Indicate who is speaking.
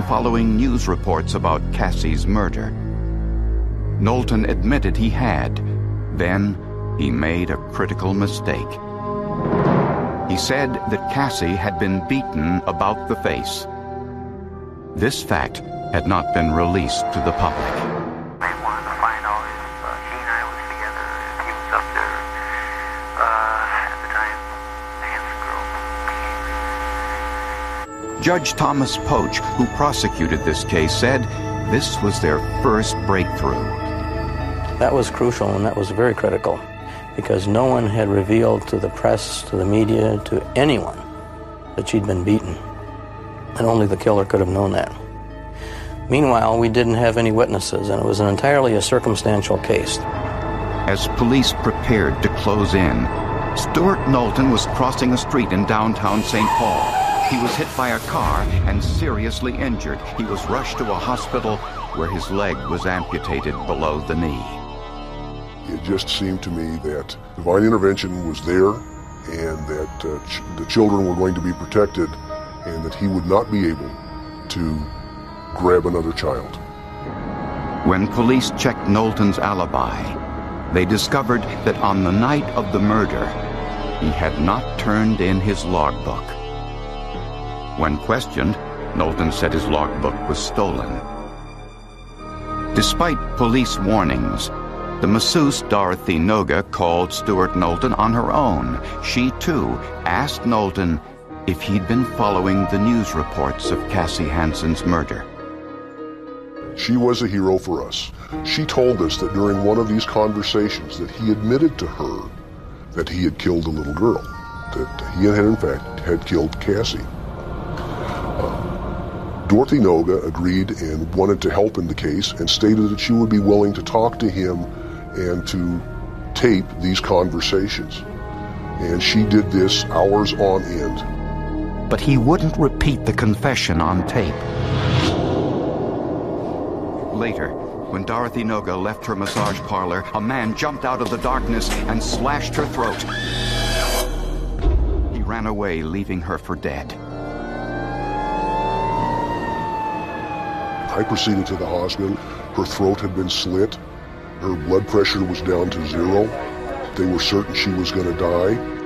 Speaker 1: following news reports about Cassie's murder. Knowlton admitted he had. Then he made a critical mistake. He said that Cassie had been beaten about the face. This fact had not been released to the public.
Speaker 2: I wanted to find out if he and I was together, if he was up there. At the time, the Hanson girl.
Speaker 1: Judge Thomas Poach, who prosecuted this case, said this was their first breakthrough.
Speaker 3: That was crucial, and that was very critical, because no one had revealed to the press, to the media, to anyone that she'd been beaten. And only the killer could have known that. Meanwhile, we didn't have any witnesses, and it was entirely a circumstantial case.
Speaker 1: As police prepared to close in, Stuart Knowlton was crossing a street in downtown St. Paul. He was hit by a car and seriously injured. He was rushed to a hospital where his leg was amputated below the knee.
Speaker 4: It just seemed to me that divine intervention was there, and that the children were going to be protected, and that he would not be able to grab another child.
Speaker 1: When police checked Knowlton's alibi, they discovered that on the night of the murder, he had not turned in his logbook. When questioned, Knowlton said his logbook was stolen. Despite police warnings, the masseuse Dorothy Noga called Stuart Knowlton on her own. She, too, asked Knowlton if he'd been following the news reports of Cassie Hanson's murder.
Speaker 4: She was a hero for us. She told us that during one of these conversations that he admitted to her that he had killed a little girl, that he had in fact had killed Cassie. Dorothy Noga agreed and wanted to help in the case and stated that she would be willing to talk to him and to tape these conversations. And she did this hours on end.
Speaker 1: But he wouldn't repeat the confession on tape. Later, when Dorothy Noga left her massage parlor, a man jumped out of the darkness and slashed her throat. He ran away, leaving her for dead.
Speaker 4: I proceeded to the hospital. Her throat had been slit. Her blood pressure was down to 0. They were certain she was going to die.